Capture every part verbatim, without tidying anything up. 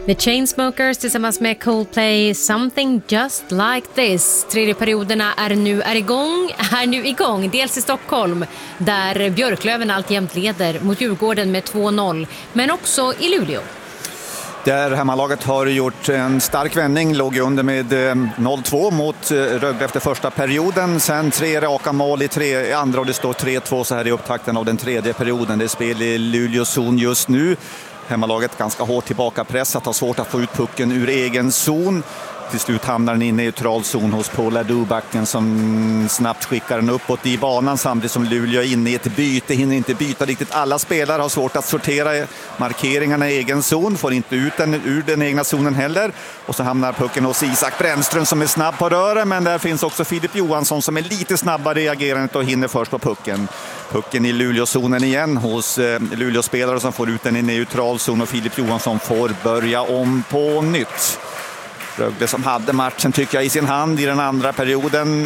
The Chainsmokers tillsammans med Coldplay, Something Just Like This. Tredje perioderna är nu är igång, är nu igång. Dels i Stockholm, där Björklöven alltjämt leder mot Djurgården med två noll. Men också i Luleå. Där hemmalaget har gjort en stark vändning, låg under med noll två mot Rögle efter första perioden. Sen tre raka mål i, tre, i andra och det står tre två så här i upptakten av den tredje perioden. Det är spel i Luleås zon just nu. Hemmalaget ganska hårt tillbakapressat, har svårt att få ut pucken ur egen zon. Till slut hamnar den i neutral zon hos Paul Ladou-backen som snabbt skickar den uppåt i banan samtidigt som Luleå är inne i ett byte, hinner inte byta riktigt. Alla spelare har svårt att sortera markeringarna i egen zon, får inte ut den ur den egna zonen heller. Och så hamnar pucken hos Isak Brännström som är snabb på rören, men där finns också Filip Johansson som är lite snabbare i agerandet och hinner först på pucken. Pucken i Luleå-zonen igen hos eh, Luleå-spelare som får ut den i neutral zon och Filip Johansson får börja om på nytt. Rögle som hade matchen tycker jag i sin hand i den andra perioden.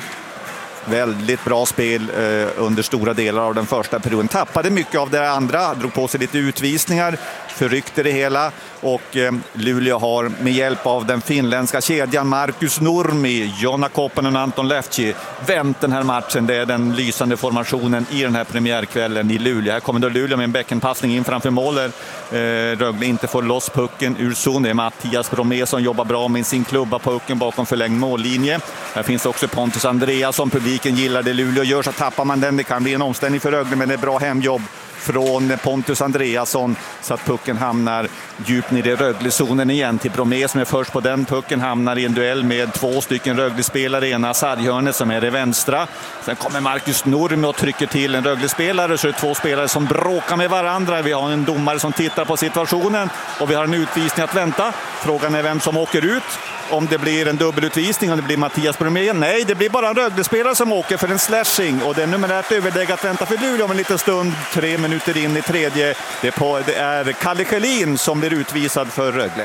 Väldigt bra spel eh, under stora delar av den första perioden. Tappade mycket av det andra, drog på sig lite utvisningar, förryckte det hela. Och eh, Luleå har med hjälp av den finländska kedjan Markus Nurmi, Jonna Koppanen och Anton Lefci vänt den här matchen. Det är den lysande formationen i den här premiärkvällen i Luleå. Här kommer då Luleå med en bäckenpassning in framför målet. Eh, Rögle inte får loss pucken ur zon. Det är Mattias Bromé som jobbar bra med sin klubba pucken bakom förlängd mållinje. Här finns också Pontus Andreas som publiken gillar. Det Luleå gör så tappar man den. Det kan bli en omställning för Rögle, men det är bra hemjobb från Pontus Andreasson så att pucken hamnar djupt ner i Rögle-zonen igen till Bromé som är först på den. Pucken hamnar i en duell med två stycken Rögle-spelare, ena Sarghörne som är det vänstra. Sen kommer Markus Nurmi och trycker till en Rögle-spelare, så är det två spelare som bråkar med varandra. Vi har en domare som tittar på situationen och vi har en utvisning att vänta. Frågan är vem som åker ut. Om det blir en dubbelutvisning, om det blir Mattias Bromé. Nej, det blir bara en Rögle-spelare som åker för en slashing. Och det är numerärt överläge att vänta för Luleå om en liten stund. Tre minuter in i tredje. Det är, på, det är Kalle Schelin som blir utvisad för Rögle.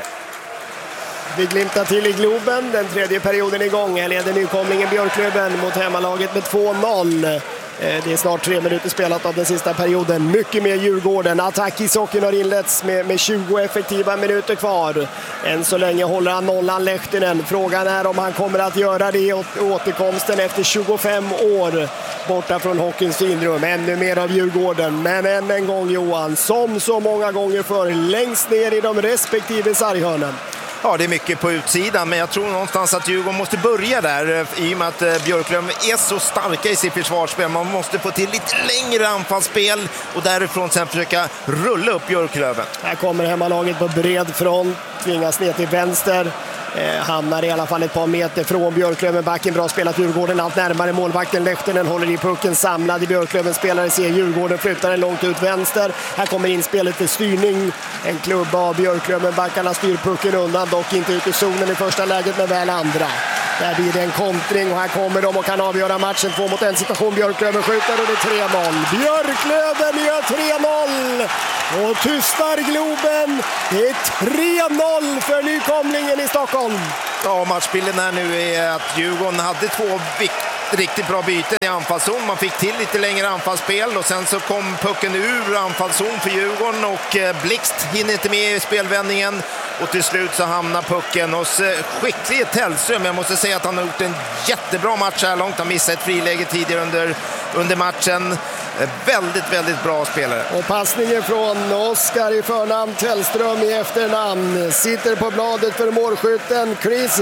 Vi glimtar till i Globen. Den tredje perioden igång. Här leder nykomlingen Björklöven mot hemmalaget med två noll. Det är snart tre minuter spelat av den sista perioden. Mycket mer Djurgården. Attack-ishockeyn har inletts med, med tjugo effektiva minuter kvar. Än så länge håller han nollan Lehtinen. Frågan är om han kommer att göra det i återkomsten efter tjugofem år borta från hockeyns finrum. Ännu mer av Djurgården. Men än en gång Johan, som så många gånger förr, längst ner i de respektive sarghörnen. Ja, det är mycket på utsidan, men jag tror någonstans att Djurgården måste börja där i och med att Björklöven är så starka i sitt försvarsspel. Man måste få till lite längre anfallsspel och därifrån sen försöka rulla upp Björklöven. Här kommer hemmalaget på bred front, tvingas ner till vänster. Eh, hamnar i alla fall ett par meter från Björklöven. Backen bra spelat Djurgården allt närmare målvakten. Lehtinen håller i pucken samlad i Björklöven. Spelare ser Djurgården, flyttar den långt ut vänster. Här kommer inspelet till styrning. En klubba av Björklöven. Backarna styr pucken undan, dock inte ut i zonen i första läget men väl andra. Där blir det en kontring och här kommer de och kan avgöra matchen. Två mot en situation. Björklöven skjuter och det är tre noll. Björklöven gör tre noll och tystar Globen. Det är tre noll för nykomlingen i Stockholm. Ja, matchbilden här nu är att Djurgården hade två riktigt bra byten i anfallszon. Man fick till lite längre anfallsspel och sen så kom pucken ur anfallszon för Djurgården och Blixt hinner inte med i spelvändningen. Och till slut så hamnar pucken hos skicklig Tellström. Jag måste säga att han har gjort en jättebra match här långt. Han missade ett friläge tidigare under, under matchen. Väldigt, väldigt bra spelare. Och passningen från Oskar i förnamn, Tellström i efternamn. Sitter på bladet för målskytten Chris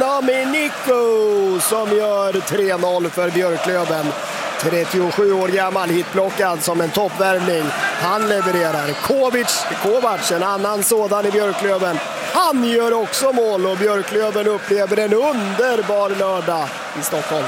Dinaminico som gör tre noll för Björklöven. trettiosju år gammal, hitplockad som en toppvärvning. Han levererar. Kovic, Kovac, en annan sådan i Björklöven. Han gör också mål och Björklöven upplever en underbar lördag i Stockholm.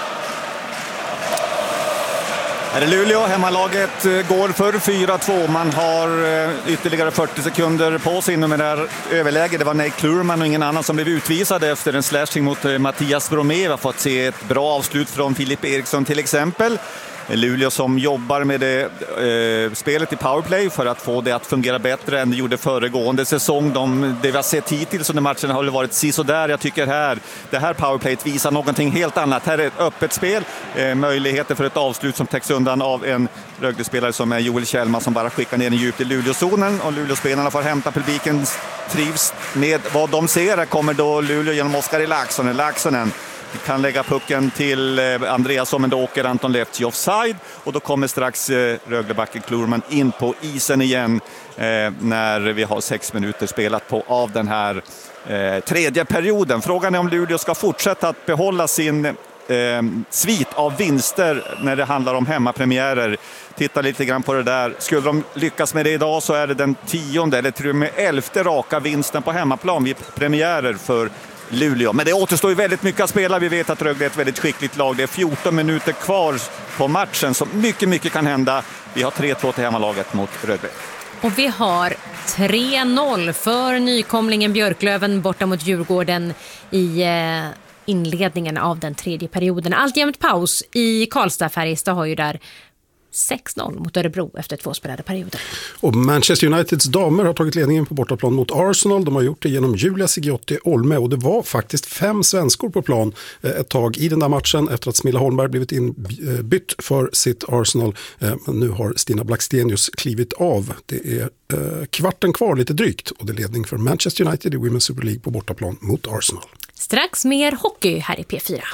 Är det Luleå? Hemmalaget går för fyra två. Man har ytterligare fyrtio sekunder på sig inom det där överläge. Det var Nate Klurman och ingen annan som blev utvisad efter en slashing mot Mattias Bromé. Vi har fått se ett bra avslut från Filip Eriksson till exempel. Luleå som jobbar med det, eh, spelet i powerplay för att få det att fungera bättre än det gjorde föregående säsong. De, det vi har sett hittills under matchen har varit sisådär. Jag tycker här, det här powerplayet visar någonting helt annat. Här är ett öppet spel, eh, möjligheter för ett avslut som täcks undan av en Rögle-spelare som är Joel Kjellman som bara skickar ner den djupt i Luleå-zonen. Och Luleå-spelarna får hämta publikens trivs med vad de ser. Här kommer då Luleå genom Oskari Laaksonen. Laaksonen kan lägga pucken till Andreasson, men då åker Anton Lefty offside och då kommer strax Röglebacken Klorman in på isen igen eh, när vi har sex minuter spelat på av den här eh, tredje perioden. Frågan är om Luleå ska fortsätta att behålla sin eh, svit av vinster när det handlar om hemmapremiärer. Titta lite grann på det där. Skulle de lyckas med det idag så är det den tionde eller till och med elfte raka vinsten på hemmaplan vid premiärer för Luleå. Men det återstår ju väldigt mycket att spela. Vi vet att Rögle är ett väldigt skickligt lag. Det är fjorton minuter kvar på matchen, så mycket, mycket kan hända. Vi har tre två till hemmalaget mot Rögle. Och vi har tre noll för nykomlingen Björklöven borta mot Djurgården i eh, inledningen av den tredje perioden. Alltjämt paus i Karlstad. Färjestad har ju där sex noll mot Örebro efter två spelade perioder. Och Manchester Uniteds damer har tagit ledningen på bortaplan mot Arsenal. De har gjort det genom Julia Sigiotti Olme, och det var faktiskt fem svenskor på plan ett tag i den där matchen efter att Smilla Holmberg blivit inbytt för sitt Arsenal. Men nu har Stina Blackstenius klivit av. Det är kvarten kvar lite drygt, och det är ledning för Manchester United i Women's Super League på bortaplan mot Arsenal. Strax mer hockey här i P fyra.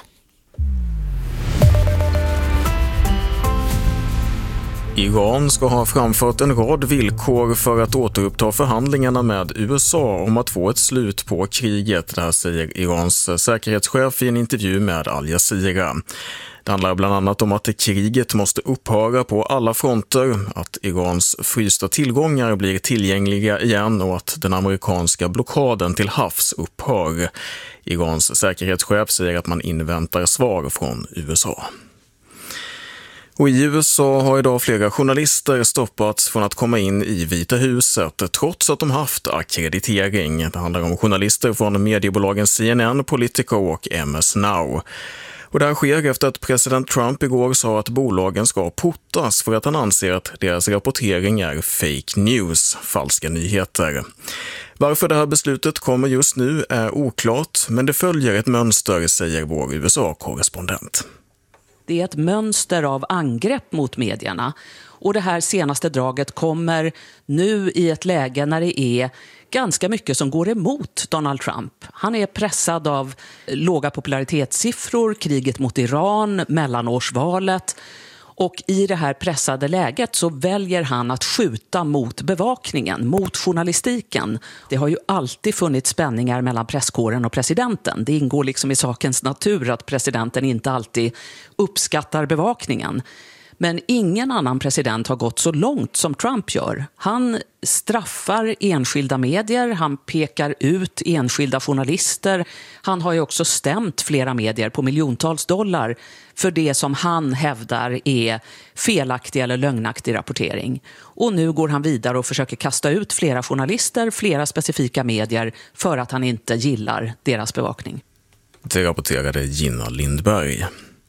Iran ska ha framfört en rad villkor för att återuppta förhandlingarna med U S A om att få ett slut på kriget. Det här säger Irans säkerhetschef i en intervju med Al Jazeera. Det handlar bland annat om att kriget måste upphöra på alla fronter, att Irans frysta tillgångar blir tillgängliga igen och att den amerikanska blockaden till havs upphör. Irans säkerhetschef säger att man inväntar svar från U S A. Och i U S A har idag flera journalister stoppats från att komma in i Vita huset trots att de haft akkreditering. Det handlar om journalister från mediebolagen C N N, Politico och M S Now. Och det här sker efter att president Trump igår sa att bolagen ska portas för att han anser att deras rapportering är fake news, falska nyheter. Varför det här beslutet kommer just nu är oklart, men det följer ett mönster, säger vår U S A-korrespondent. Det är ett mönster av angrepp mot medierna, och det här senaste draget kommer nu i ett läge när det är ganska mycket som går emot Donald Trump. Han är pressad av låga popularitetssiffror, kriget mot Iran, mellanårsvalet, och i det här pressade läget så väljer han att skjuta mot bevakningen, mot journalistiken. Det har ju alltid funnits spänningar mellan presskåren och presidenten. Det ingår liksom i sakens natur att presidenten inte alltid uppskattar bevakningen. Men ingen annan president har gått så långt som Trump gör. Han straffar enskilda medier, han pekar ut enskilda journalister. Han har ju också stämt flera medier på miljontals dollar för det som han hävdar är felaktig eller lögnaktig rapportering. Och nu går han vidare och försöker kasta ut flera journalister, flera specifika medier för att han inte gillar deras bevakning. Det rapporterade Gina Lindberg.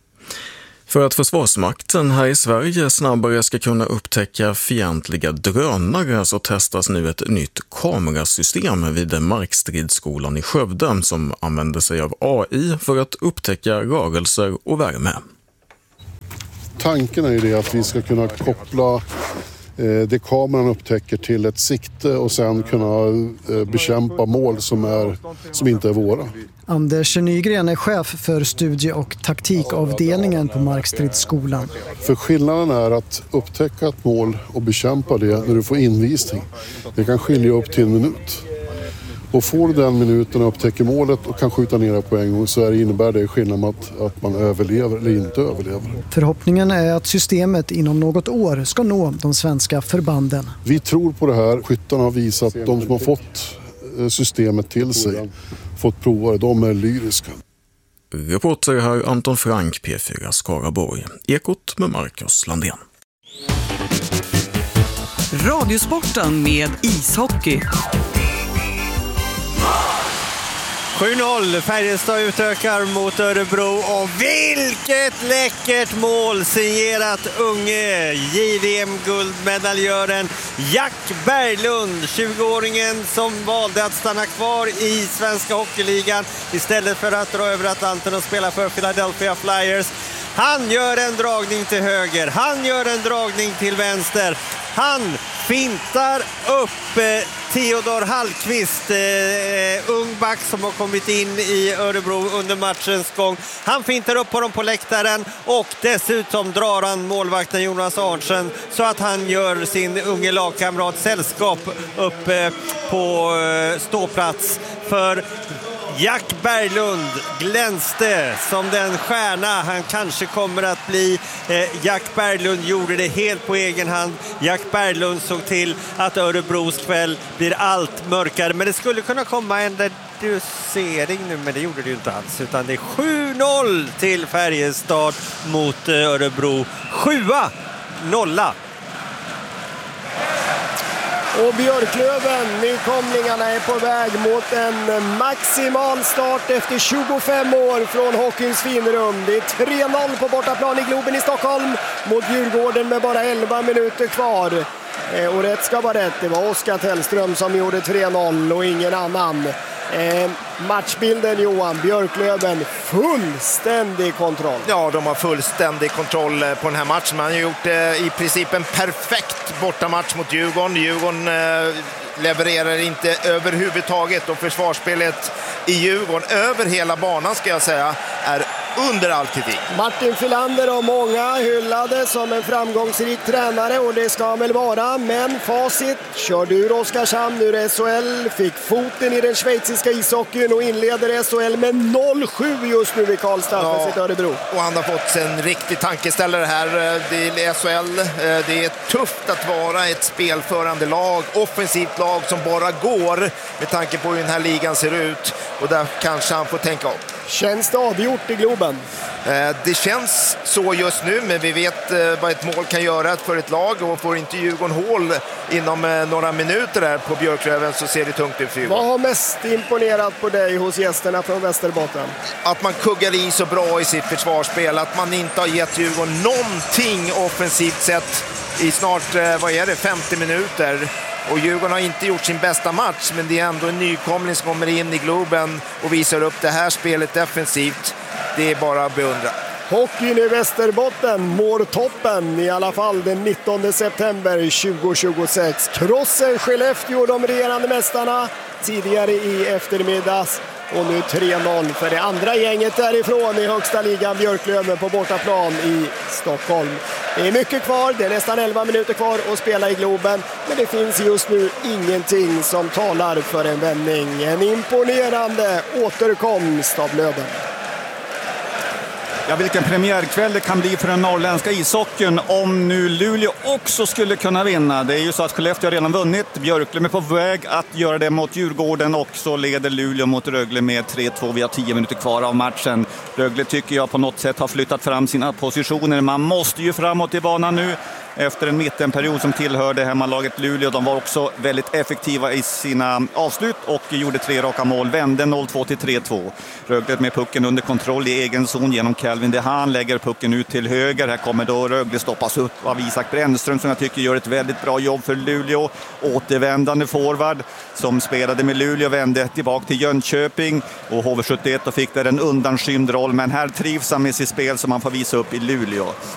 För att Försvarsmakten här i Sverige snabbare ska kunna upptäcka fientliga drönare så testas nu ett nytt kamerasystem vid Markstridsskolan i Skövde som använder sig av A I för att upptäcka rörelser och värme. Tanken är ju det att vi ska kunna koppla det kameran upptäcker till ett sikte och sen kunna bekämpa mål som, är, som inte är våra. Anders Nygren är chef för studie- och taktikavdelningen på Markstridsskolan. För skillnaden är att upptäcka ett mål och bekämpa det när du får invisning. Det kan skilja upp till en minut. Och får du den minuten och upptäcker målet och kan skjuta ner det på en gång så är det, innebär det skillnad att, att man överlever eller inte överlever. Förhoppningen är att systemet inom något år ska nå de svenska förbanden. Vi tror på det här. Skyttarna har visat att de som har fått systemet till sig, fått prova det, de är lyriska. Reporter här Anton Frank, P fyra Skaraborg. Ekot med Marcus Landén. Radiosporten med ishockey. sju noll, Färjestad utökar mot Örebro och vilket läckert mål signerat unge J V M-guldmedaljören Jack Berglund, tjugoåringen som valde att stanna kvar i Svenska Hockeyligan istället för att dra över Atlanten och spela för Philadelphia Flyers. Han gör en dragning till höger, han gör en dragning till vänster, han fintar upp eh, Theodor Hallqvist, eh, ung back som har kommit in i Örebro under matchens gång. Han fintar upp honom på läktaren och dessutom drar han målvakten Jonas Arntzen så att han gör sin unge lagkamrat sällskap upp eh, på eh, ståplats. För Jack Berglund glänste som den stjärna han kanske kommer att bli. Eh, Jack Berglund gjorde det helt på egen hand. Jack Berglund såg till att Örebros kväll blir allt mörkare. Men det skulle kunna komma en reducering nu, men det gjorde det ju inte alls. Utan det är sju noll till Färjestad mot eh, Örebro. Sjua nolla. Och Björklöven, nykomlingarna, är på väg mot en maximal start efter tjugofem år från hockeyns finrum. Det är tre noll på bortaplan i Globen i Stockholm mot Djurgården med bara elva minuter kvar. Och rätt ska vara rätt, det var Oskar Tellström som gjorde tre noll och ingen annan. Eh, matchbilden, Johan, Björklöven fullständig kontroll. Ja, de har fullständig kontroll på den här matchen. Man har gjort eh, i princip en perfekt bortamatch mot Djurgården. Djurgården eh, levererar inte överhuvudtaget och försvarsspelet i Djurgården över hela banan ska jag säga är under all kritik. Martin Filander och många hyllade som en framgångsrik tränare och det ska han väl vara, men facit: körde ur Oskarshamn ur S H L, fick foten i den schweiziska ishockeyn och inleder S H L med noll sju just nu i Karlstad för sitt Örebro. Och han har fått en riktig tankeställare här. Det är S H L, det är tufft att vara ett spelförande lag, offensivt lag som bara går med tanke på hur den här ligan ser ut, och där kanske han får tänka om. Känns det avgjort i Globen? Det känns så just nu, men vi vet vad ett mål kan göra för ett lag, och får inte Djurgården hål inom några minuter där på Björklöven så ser det tungt ut för Djurgården. Vad har mest imponerat på dig hos gästerna från Västerbotten? Att man kuggar i så bra i sitt försvarsspel, att man inte har gett Djurgården någonting offensivt sett i snart, vad är det, femtio minuter. Och Djurgården har inte gjort sin bästa match, men det är ändå en nykomling som kommer in i Globen och visar upp det här spelet defensivt. Det är bara att beundra. Hockeyn i Västerbotten mår toppen, i alla fall den nittonde september tjugohundratjugosex. Krossen Skellefteå, de regerande mästarna, tidigare i eftermiddags. Och nu tre noll för det andra gänget därifrån i högsta ligan, Björklöven på bortaplan i Stockholm. Det är mycket kvar, det är nästan elva minuter kvar att spela i Globen, men det finns just nu ingenting som talar för en vändning. En imponerande återkomst av Löven. Ja, vilken premiärkväll det kan bli för den norrländska ishockeyn om nu Luleå också skulle kunna vinna. Det är ju så att Skellefteå har redan vunnit. Björklöven är på väg att göra det mot Djurgården, och så leder Luleå mot Rögle med tre två. Vi har tio minuter kvar av matchen. Rögle tycker jag på något sätt har flyttat fram sina positioner. Man måste ju framåt i banan nu efter en mittenperiod som tillhörde hemmalaget Luleå. De var också väldigt effektiva i sina avslut och gjorde tre raka mål. Vände noll två till tre två. Rögle med pucken under kontroll i egen zon genom Calvin DeHaan. Lägger pucken ut till höger. Här kommer då Rögle stoppas upp av Isak Brännström som jag tycker gör ett väldigt bra jobb för Luleå. Återvändande forward som spelade med Luleå vände tillbaka till Jönköping och H V sjuttioett och fick där en undanskymd roll. Men här trivs han med sitt spel som man får visa upp i Luleå.